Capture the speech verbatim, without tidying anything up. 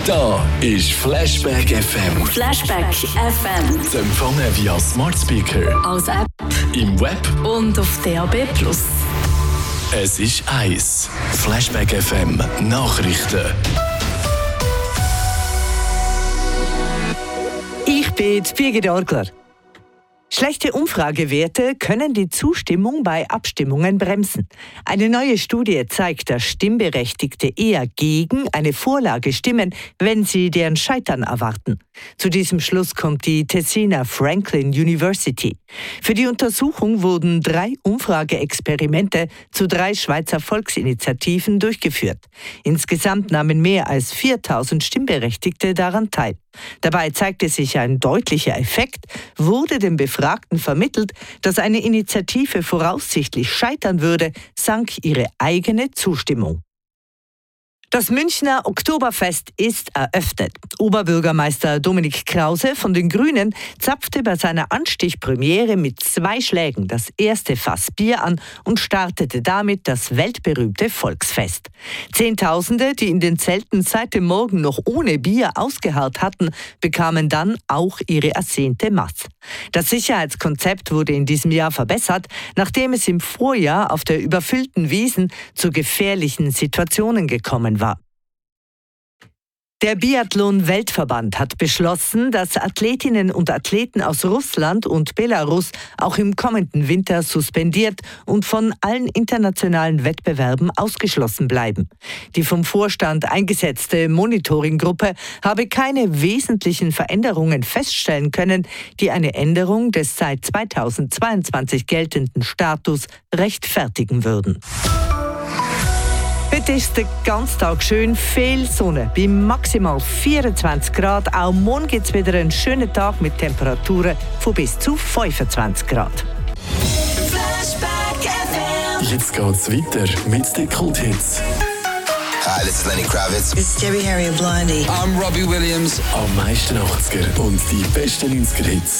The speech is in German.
Da ist Flashback F M. Flashback F M. Zu empfangen via Smart Speaker, Als App im Web. und auf D A B plus. Es ist eins. Flashback F M Nachrichten. Ich bin Birgit Orgler. Schlechte Umfragewerte können die Zustimmung bei Abstimmungen bremsen. Eine neue Studie zeigt, dass Stimmberechtigte eher gegen eine Vorlage stimmen, wenn sie deren Scheitern erwarten. Zu diesem Schluss kommt die Tessiner Franklin University. Für die Untersuchung wurden drei Umfrageexperimente zu drei Schweizer Volksinitiativen durchgeführt. Insgesamt nahmen mehr als viertausend Stimmberechtigte daran teil. Dabei zeigte sich ein deutlicher Effekt, wurde den Befragten vermittelt, dass eine Initiative voraussichtlich scheitern würde, sank ihre eigene Zustimmung. Das Münchner Oktoberfest ist eröffnet. Oberbürgermeister Dominik Krause von den Grünen zapfte bei seiner Anstichpremiere mit zwei Schlägen das erste Fass Bier an und startete damit das weltberühmte Volksfest. Zehntausende, die in den Zelten seit dem Morgen noch ohne Bier ausgeharrt hatten, bekamen dann auch ihre ersehnte Maß. Das Sicherheitskonzept wurde in diesem Jahr verbessert, nachdem es im Vorjahr auf der überfüllten Wiesn zu gefährlichen Situationen gekommen war. Der Biathlon-Weltverband hat beschlossen, dass Athletinnen und Athleten aus Russland und Belarus auch im kommenden Winter suspendiert und von allen internationalen Wettbewerben ausgeschlossen bleiben. Die vom Vorstand eingesetzte Monitoringgruppe habe keine wesentlichen Veränderungen feststellen können, die eine Änderung des seit zweitausendzweiundzwanzig geltenden Status rechtfertigen würden. Heute ist der ganze Tag schön, viel Sonne, bei maximal vierundzwanzig Grad. Auch morgen gibt es wieder einen schönen Tag mit Temperaturen von bis zu fünfundzwanzig Grad. Flashback F M. Jetzt geht's weiter mit den Kulthits. Hi, this is Lenny Kravitz. It's Debbie Harry and Blondie. I'm Robbie Williams. Am meisten achtziger und die besten neunziger Hits.